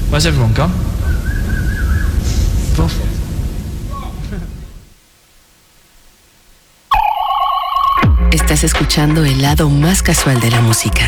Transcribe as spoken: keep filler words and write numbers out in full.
Where's everyone gone? Buff. Estás escuchando el lado más casual de la música.